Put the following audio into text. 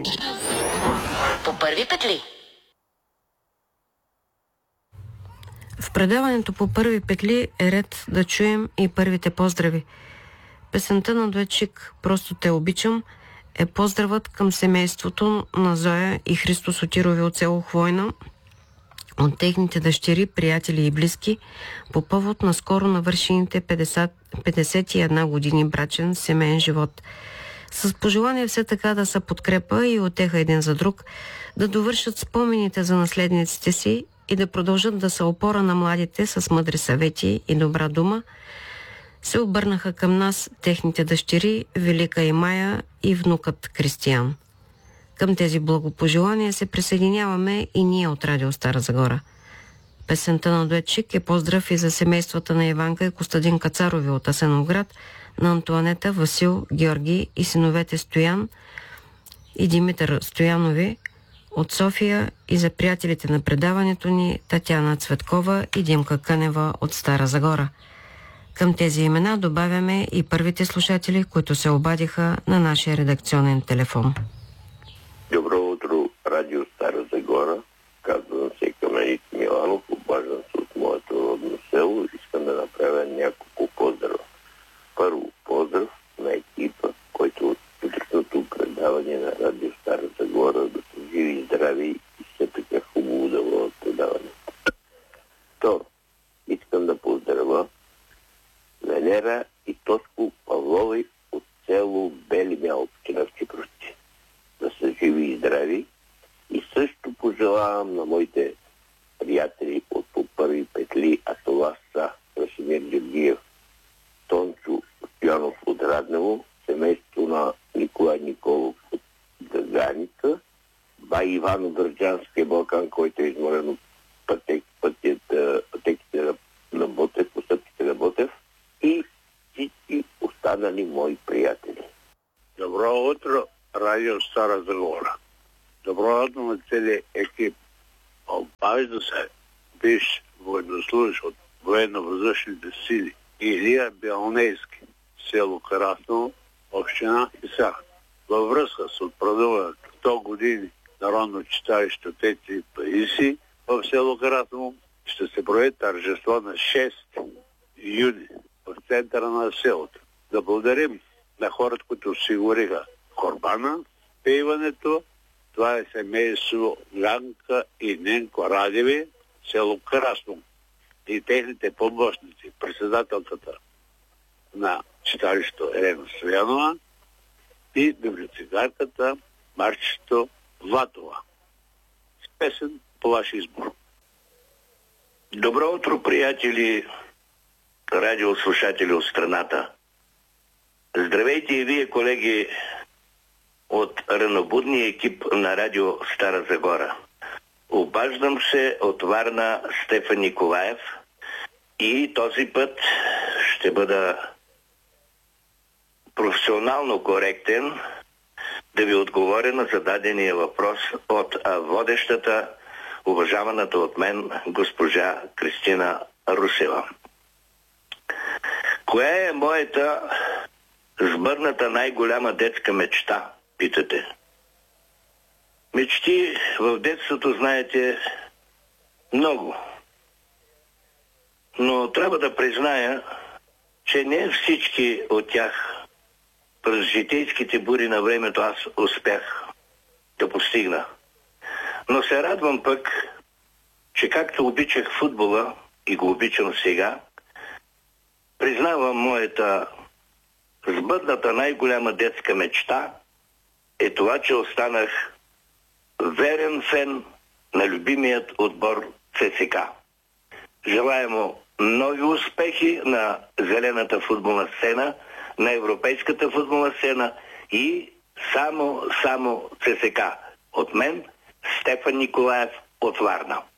По първи петли. В предаването по първи петли е ред да чуем и първите поздрави. Песента на дует Шик "Просто те обичам" е поздравът към семейството на Зоя и Христо Сотирови от село Хвойна, от техните дъщери, приятели и близки, по повод на скоро навършените 51 години брачен семейен живот. С пожелание все така да са подкрепа и утеха един за друг, да довършат спомените за наследниците си и да продължат да са опора на младите с мъдри съвети и добра дума, се обърнаха към нас техните дъщери Велика и Мая и внукът Кристиян. Към тези благопожелания се присъединяваме и ние от Радио Стара Загора. Песента на дует Шик е поздрав и за семействата на Иванка и Костадин Кацарови от Асеновград, на Антуанета, Васил, Георги и синовете Стоян и Димитър Стоянови от София, и за приятелите на предаването ни Татяна Цветкова и Димка Кънева от Стара Загора. Към тези имена добавяме и първите слушатели, които се обадиха на нашия редакционен телефон. Добро утро, Радио Стара Загора. Казвам се Каменит Миланов, обаждам се от моето родно село. Искам да направя няколко поздрава. Първо, поздрав на екипа, който от сутрешното предаване на Радио Стара Загора да са живи и здрави и все така хубаво да водят предаването. Второ, искам да поздравя Венера и Тошко Павлови от село Бели Мял, община Чипровци. Да са живи и здрави. И също пожелавам на моите приятели от по първи петли, а това са Красимир Георгиев, Тончо Стоянов от Раднево, семейството на Николай Николов от Гаганица, бай Ивано Държанския Балкан, който е изморен от пътеките на Ботев, постъпките на Ботев, и всички останали мои приятели. Добро утро, Радио Стара Загора. Добро утро на целия екип. Обажда се бивш военнослужащ от военно-въздушните сили Илия Белнейски, село Карасново, община Исах. Във връзка с отпразнуването 100 години народно читалище Отеци Паиси в село Карасново ще се проведе тържество на 6 юни в центъра на селото. Да благодарим на хората, които осигуриха корбана, пеиването. Това е семейство Ганка и Ненко Радеви, село Красново, и техните помощници, председателката на читалището Елена Стоянова и библиотекарката Марчето Ватова. С песен по ваш избор. Добро утро, приятели, радиослушатели от страната. Здравейте и вие, колеги, от ранобудния екип на Радио Стара Загора. Обаждам се от Варна, Стефан Николаев, и този път ще бъда професионално коректен да ви отговоря на зададения въпрос от водещата, уважаваната от мен госпожа Кристина Русева. Коя е моята сбърната най-голяма детска мечта, питате? Мечти в детството, знаете, много. Но трябва да призная, че не всички от тях през житейските бури на времето аз успях да постигна. Но се радвам пък, че както обичах футбола и го обичам сега, признавам моята сбъдната най-голяма детска мечта е това, че останах верен фен на любимият отбор ЦСК. Желая му нови успехи на зелената футболна сцена, на европейската футболна сцена и само ЦСК. От мен, Стефан Николаев от Варна.